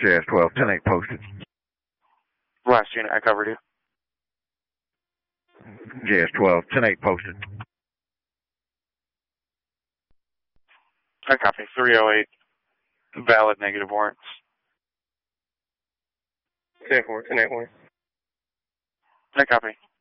JS-12, 10-8 posted. Last unit, I covered you. JS-12, 10-8 posted. I copy. 308. Valid negative warrants. 10-4, 10-8 warrant. I copy.